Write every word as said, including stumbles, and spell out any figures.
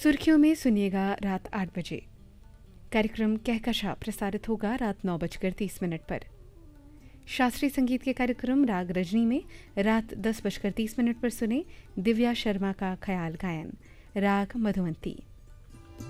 सुर्खियों में सुनिएगा रात आठ बजे। कार्यक्रम कहकशा प्रसारित होगा रात नौ बजकर तीस मिनट पर। शास्त्रीय संगीत के कार्यक्रम राग रजनी में रात दस बजकर तीस मिनट पर सुने दिव्या शर्मा का ख्याल गायन राग मधुवंती।